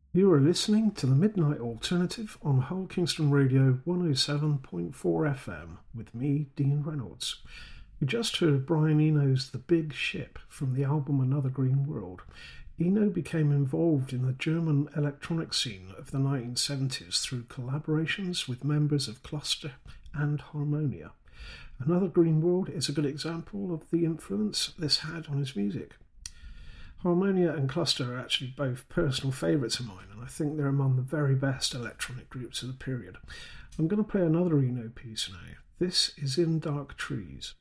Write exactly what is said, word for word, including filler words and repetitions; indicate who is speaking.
Speaker 1: You are listening to the Midnight Alternative on Hull Kingston Radio one oh seven point four F M with me, Dean Reynolds. We just heard Brian Eno's The Big Ship from the album Another Green World. Eno became involved in the German electronic scene of the nineteen seventies through collaborations with members of Cluster and Harmonia. Another Green World is a good example of the influence this had on his music. Harmonia and Cluster are actually both personal favourites of mine, and I think they're among the very best electronic groups of the period. I'm going to play another Eno piece now. This is In Dark Trees.